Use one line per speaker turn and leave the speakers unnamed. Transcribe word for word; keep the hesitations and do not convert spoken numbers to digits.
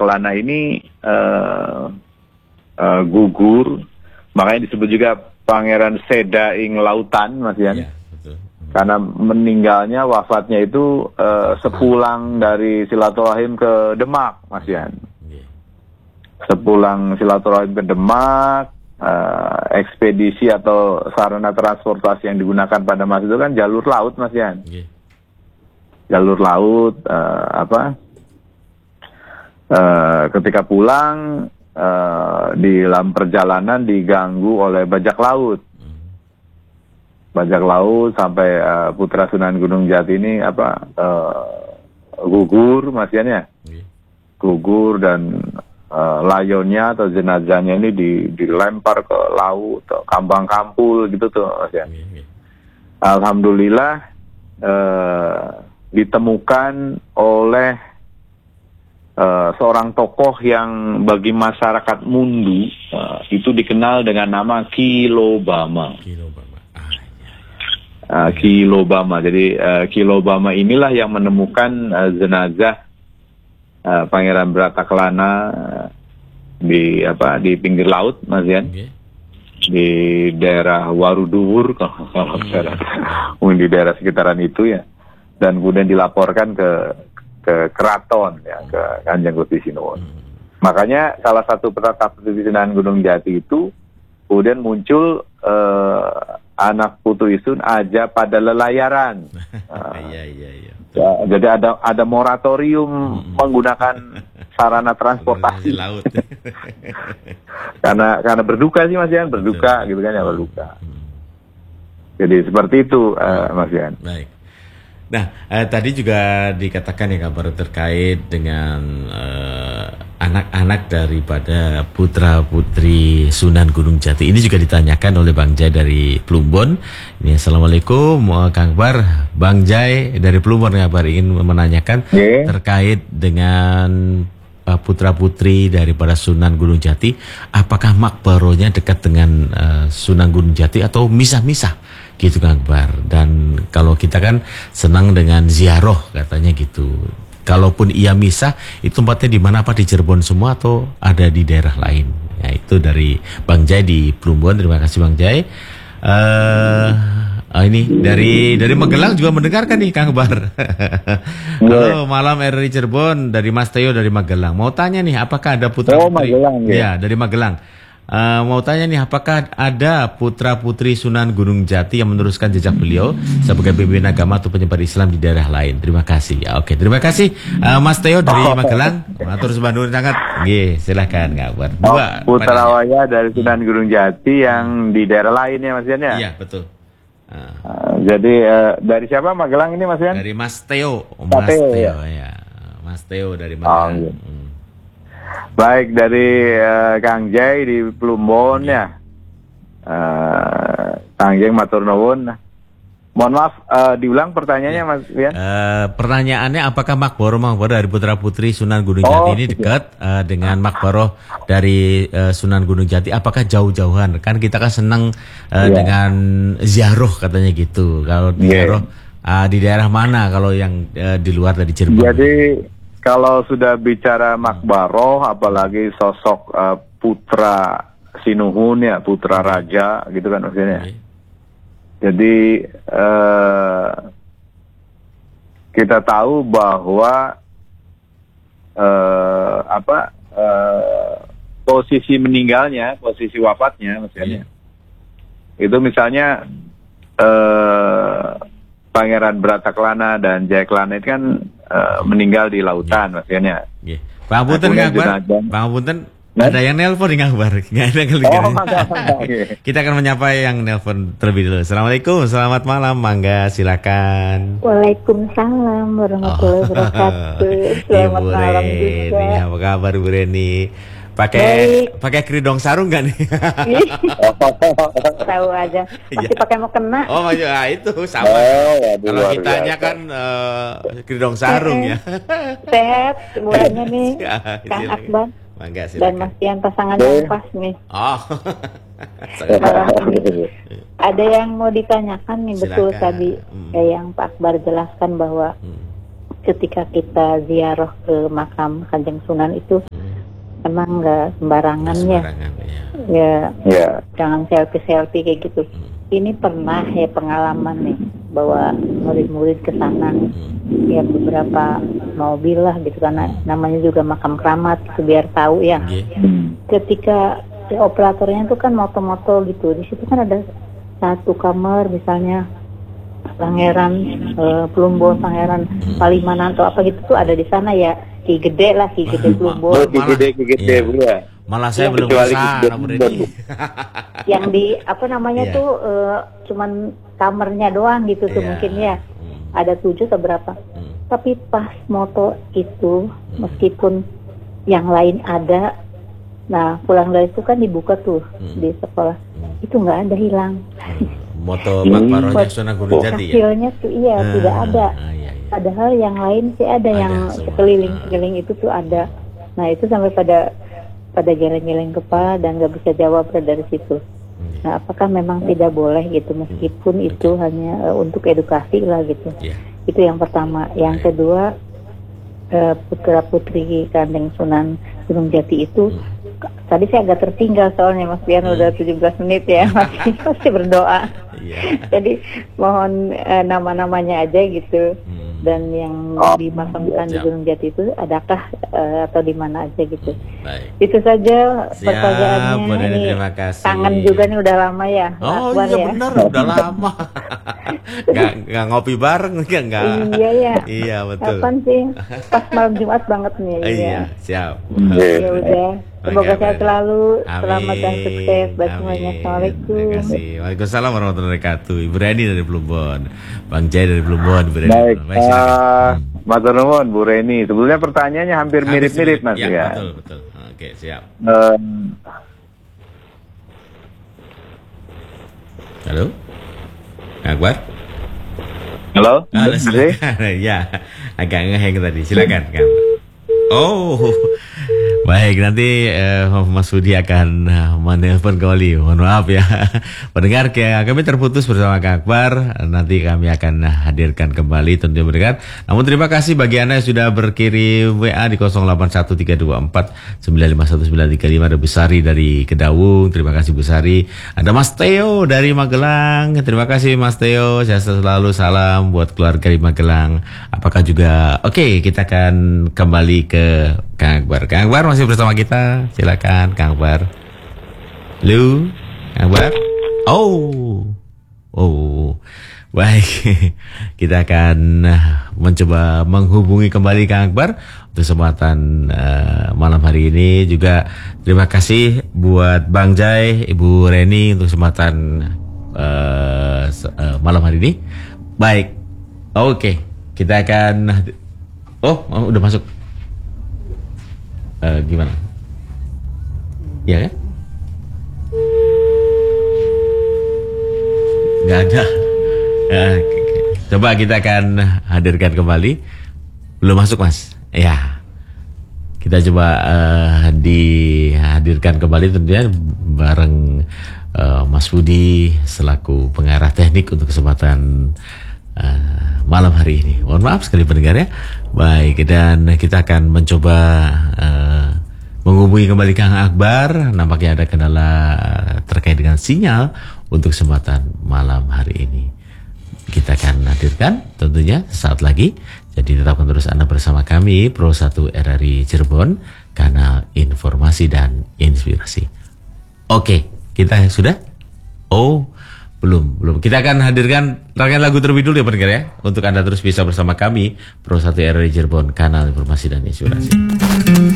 Kelana ini uh, uh, gugur, makanya disebut juga Pangeran Seda ing Lautan, Mas Yan. Yeah. Karena meninggalnya, wafatnya itu uh, sepulang dari silaturahim ke Demak, Mas Yan. Sepulang silaturahim ke Demak, uh, ekspedisi atau sarana transportasi yang digunakan pada masa itu kan jalur laut, Mas Yan. Jalur laut, uh, apa? Uh, ketika pulang, uh, di dalam perjalanan diganggu oleh bajak laut. Bajak laut sampai uh, putra Sunan Gunung Jati ini apa uh, gugur, Mas Yan ya, gugur dan uh, layonnya atau jenazahnya ini di, dilempar ke laut, Kambang Kampul gitu tuh, Mas Yan. Alhamdulillah uh, ditemukan oleh uh, seorang tokoh yang bagi masyarakat Mundu uh, itu dikenal dengan nama Ki Lobama. Ki Lobama. Uh, Ki Lobama. Jadi uh, Ki Lobama inilah yang menemukan uh, jenazah uh, Pangeran Brataklana uh, di apa di pinggir laut, Mas Yan, okay. Di daerah Waruduwur kalau kalau hmm. di daerah sekitaran itu ya, dan kemudian dilaporkan ke ke keraton ya, ke Kanjeng Gusti Sinuwun. Hmm. Makanya salah satu petata Sunan Gunung Jati itu kemudian muncul uh, anak putu Isun aja pada lelayaran. uh, iya, iya, iya. Ya, jadi ada ada moratorium hmm. menggunakan sarana transportasi laut. karena karena berduka sih Mas Yan, berduka Betul. gitu kan ya, berduka. Hmm. Jadi seperti itu uh, Mas Yan.
Baik. Nah, eh, tadi juga dikatakan ya kabar terkait dengan eh, anak-anak daripada putra-putri Sunan Gunung Jati. Ini juga ditanyakan oleh Bang Jai dari Plumbon. Ini Assalamualaikum, Kang Akbar. Bang Jai dari Plumbon, Kang Akbar ingin menanyakan yeah. terkait dengan uh, putra-putri daripada Sunan Gunung Jati. Apakah makbarohnya dekat dengan uh, Sunan Gunung Jati atau misah-misah? Gitu Kang Akbar. Dan kalau kita kan senang dengan ziarah katanya gitu. Kalaupun ia misah, itu tempatnya di mana, apa di Cirebon semua atau ada di daerah lain? Ya, itu dari Bang Jai di Plumbon. Terima kasih Bang Jai. Uh, uh, ini dari dari Magelang juga mendengarkan nih Kang Akbar. Halo, malam R R I Cirebon dari Mas Teo dari Magelang. Mau tanya nih, apakah ada putra
Oh,
putri?
Magelang ya.
Ya, dari Magelang. Uh, mau tanya nih, apakah ada putra-putri Sunan Gunung Jati yang meneruskan jejak beliau sebagai pemimpin agama atau penyebar Islam di daerah lain? Terima kasih. Ya, oke, terima kasih uh, Mas Teo dari Magelang. Matur sembah sangat. Nggih, silakan Kang Akbar. Dua
oh, putra waya dari Sunan Gunung Jati yang di daerah lain ya Mas Yan ya?
Iya, betul. Uh,
uh, jadi uh, dari siapa Magelang ini Mas Yan?
Dari Mas Teo. Mas Teo, Teo ya. ya. Mas Teo dari Magelang. Oh, iya. hmm.
Baik, dari uh, Kang Jai di Plumbon ya, uh, Kang Jai matur nuwun. Mohon maaf, uh, diulang pertanyaannya Mas Rian.
Uh, pertanyaannya, apakah makbaro makbaro dari putra putri Sunan Gunung Jati oh, ini dekat uh, dengan makbaro dari uh, Sunan Gunung Jati? Apakah jauh-jauhan? Kan kita kan senang uh, yeah. dengan ziarah katanya gitu. Kalau ziarah yeah. uh, di daerah mana? Kalau yang uh, di luar dari Cirebon?
Jadi kalau sudah bicara makbaroh, apalagi sosok uh, putra Sinuhun ya, putra raja gitu kan maksudnya. Okay. Jadi uh, kita tahu bahwa uh, apa uh, posisi meninggalnya, posisi wafatnya maksudnya. Okay. Itu misalnya uh, Pangeran Brataklana dan Jayaklana itu kan Uh, meninggal di lautan, yeah. maksudnya.
Yeah. Pak Punten, Kang Akbar. Pak Punten, ada yang nelpon nih Kang Akbar. Nggak ada kali oh, kita akan menyapa yang nelpon terlebih dulu. Assalamualaikum, selamat malam, mangga silakan.
Waalaikumsalam warahmatullahi oh. wabarakatuh. Selamat
Ibu
malam
Reni,
juga.
apa kabar Bu Reni? Pakai pakai keridong sarung nggak nih?
Tahu aja. Masih pakai mau kena.
Oh, ya itu sama. Oh, kalau kitanya kan uh, keridong sarung ya.
Sehat semuanya nih, Kang Akbar.
Mangga,
dan Mas Tian pasangan yang pas nih.
Oh.
Ada yang mau ditanyakan nih, silakan. Betul tadi hmm. eh, yang Pak Akbar jelaskan bahwa hmm. ketika kita ziarah ke makam Kanjeng Sunan itu emang nggak sembarangan ya.
Sembarangan, ya.
Ya,
Ya.
jangan selfie-selfie kayak gitu. Ini pernah ya pengalaman nih bawa murid-murid ke sana. Ya beberapa mobil lah gitu karena namanya juga makam keramat gitu, biar tahu ya.
Nggih.
Ketika si operatornya tuh kan moto-moto gitu, di situ kan ada satu kamar misalnya Pangeran eh, Plumbon, Pangeran Palimanan atau apa gitu tuh ada di sana ya. Ki Gede lah, Ki Gede Plumbon.
Oh, gede gede
Iya.
Bu ya.
Malah saya
Ya,
belum
kecuali
kesana,
di-
Bu Reni.
Yang di apa namanya
Iya.
tuh eh, cuman kamarnya doang gitu tuh
Iya.
mungkin ya.
Hmm.
Ada tujuh atau berapa.
Hmm.
Tapi pas moto itu meskipun yang lain ada, nah pulang dari itu kan dibuka tuh
Hmm.
di sekolah.
Hmm.
Itu nggak ada hilang.
Moto Makmarohnya Sunan Gunung Jati ya.
Hasilnya tuh iya
Ah,
tidak ada.
ah, iya, iya.
Padahal yang lain sih ada,
Ada
yang
semua.
sekeliling-sekeliling itu tuh ada. Nah itu sampai pada pada geleng-geleng kepala dan nggak bisa jawab dari situ.
Hmm.
Nah apakah memang tidak boleh gitu meskipun itu hanya uh, untuk edukasi lah gitu.
Iya.
Itu yang pertama. Yang kedua uh, putra putri Kanjeng Sunan Gunung Jati itu k- tadi saya agak tertinggal soalnya Mas Bian udah tujuh belas menit ya masih masih berdoa.
Iya.
Jadi mohon uh, nama-namanya aja gitu.
Hmm.
Dan yang
Oh,
dimakamkan di
siap.
Gunung Jati itu adakah uh, atau di mana aja gitu.
Baik.
Itu saja
Siap,
pertanyaannya.
Bu Reni,
Ini
terima kasih.
kangen juga nih udah lama ya.
Oh
Akbar
iya
ya.
benar, udah lama. Nggak, nggak ngopi bareng, nggak, nggak.
Iya ya.
Iya betul.
Kapan sih? Pas malam Jumat banget nih.
Oh,
ya.
iya, siap.
Ya udah. Semoga
Oke,
sehat
Pak.
selalu.
Amin.
Selamat dan sukses buat semuanya.
Amin.
Assalamualaikum.
Terima kasih. Waalaikumsalam warahmatullahi wabarakatuh. Ibu Reni dari Plumbon, Bang Jai dari Plumbon, Ibu Reni.
Baik,
Baik, silakan.
uh,
Hmm.
Matur nuwun Bu Reni. Sebetulnya pertanyaannya hampir
Habis
mirip-mirip
dulu.
Mas
Ya,
ya.
betul, betul. Oke, siap.
Eh,
Halo? Kang Akbar?
halo,
Halo,
Mas Reni?
silakan. Ya, agak ngeheng tadi. Silakan, Kang. Oh, baik. Nanti eh, Mas Budi akan eh, menelpon kembali. Mohon maaf ya, pendengar. Kami terputus bersama Kang Akbar. Nanti kami akan hadirkan kembali tentunya mendengar. Namun terima kasih bagi Anda yang sudah berkirim W A di nol delapan satu tiga dua empat sembilan lima satu sembilan tiga lima. Ada Bu Sari dari Kedawung. Terima kasih Bu Sari. Ada Mas Teo dari Magelang. Terima kasih Mas Teo. Saya selalu salam buat keluarga di Magelang. Apakah juga oke, kita akan kembali ke Kang Akbar. Kang Akbar masih bersama kita. Silakan Kang Akbar. Halo, Kang Akbar. Oh. Oh. Baik. Kita akan mencoba menghubungi kembali Kang Akbar untuk kesempatan uh, malam hari ini. Juga terima kasih buat Bang Jai, Ibu Reni untuk kesempatan uh, uh, malam hari ini. Baik. Oke, kita akan Oh, oh udah masuk. Uh, gimana? Ya kan? Nggak ada. Uh, coba kita akan hadirkan kembali. Belum masuk Mas. Ya. Kita coba uh, dihadirkan kembali tentunya bareng uh, Mas Budi selaku pengarah teknik untuk kesempatan uh, malam hari ini. Mohon maaf sekali pendengar ya. Baik, dan kita akan mencoba uh, menghubungi kembali Kang Akbar. Nampaknya ada kendala terkait dengan sinyal untuk kesempatan malam hari ini. Kita akan hadirkan tentunya saat lagi. Jadi tetapkan terus Anda bersama kami Pro satu R R I Cirebon, kanal informasi dan inspirasi. Oke, kita sudah? Oh, belum, belum. Kita akan hadirkan rangkaian lagu terlebih dulu ya pendengar ya. Untuk Anda terus bisa bersama kami Pro satu R R I Cirebon, kanal informasi dan inspirasi.